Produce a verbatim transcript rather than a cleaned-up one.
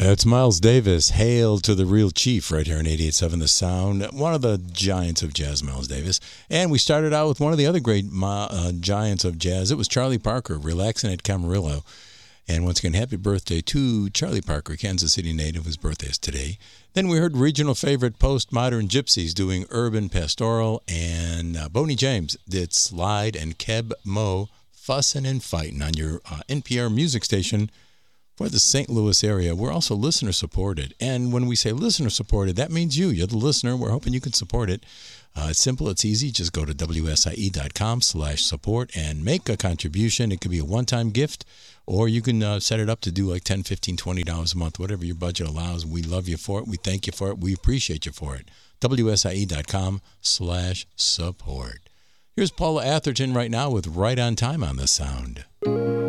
It's Miles Davis. Hail to the real chief right here on eighty-eight point seven The Sound. One of the giants of jazz, Miles Davis. And we started out with one of the other great uh, giants of jazz. It was Charlie Parker, Relaxing at Camarillo. And once again, happy birthday to Charlie Parker, Kansas City native, whose birthday is today. Then we heard regional favorite Postmodern Gypsies doing Urban Pastoral. And uh, Boney James did Slide and Keb Mo, Fussin' and Fightin' on your uh, N P R music station for the Saint Louis area. We're also listener-supported. And when we say listener-supported, that means you. You're the listener. We're hoping you can support it. Uh, it's simple. It's easy. Just go to W S I E dot com slash support and make a contribution. It could be a one-time gift, or you can uh, set it up to do like ten dollars, fifteen dollars, twenty dollars a month, whatever your budget allows. We love you for it. We thank you for it. We appreciate you for it. W S I E dot com slash support. Here's Paula Atherton right now with Right on Time on The Sound.